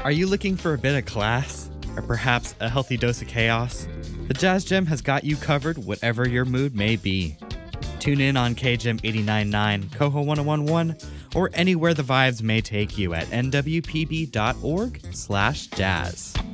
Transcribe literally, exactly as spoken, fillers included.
Are you looking for a bit of class? Or perhaps a healthy dose of chaos? The Jazz Gym has got you covered whatever your mood may be. Tune in on K G M eighty-nine point nine, Coho one oh one point one, or anywhere the vibes may take you at N W P B dot org slash jazz.